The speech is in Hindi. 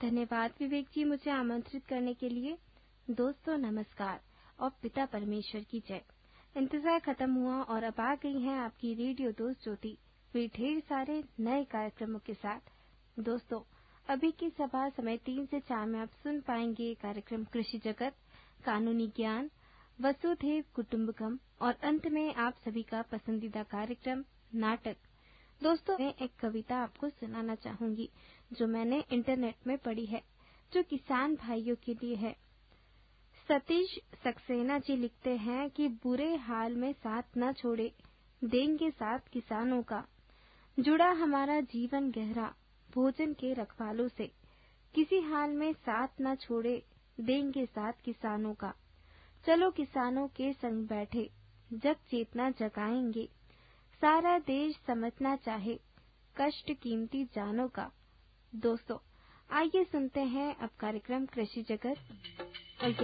धन्यवाद विवेक जी मुझे आमंत्रित करने के लिए। दोस्तों नमस्कार और पिता परमेश्वर की जय। इंतजार खत्म हुआ और अब आ गई हैं आपकी रेडियो दोस्त ज्योति, फिर ढेर सारे नए कार्यक्रमों के साथ। दोस्तों अभी की सभा समय 3 से 4 में आप सुन पाएंगे कार्यक्रम कृषि जगत, कानूनी ज्ञान, वसुधैव कुटुंबकम और अंत में आप सभी का पसंदीदा कार्यक्रम नाटक। दोस्तों मैं एक कविता आपको सुनाना चाहूंगी जो मैंने इंटरनेट में पढ़ी है, जो किसान भाइयों के लिए है। सतीश सक्सेना जी लिखते हैं कि बुरे हाल में साथ न छोड़े, देंगे साथ किसानों का। जुड़ा हमारा जीवन गहरा भोजन के रखवालों से, किसी हाल में साथ न छोड़े, देंगे साथ किसानों का। चलो किसानों के संग बैठे, जग चेतना जगाएंगे। सारा देश समझना चाहे, कष्ट कीमती जानों का। दोस्तों आइए सुनते हैं अब कार्यक्रम कृषि जगत।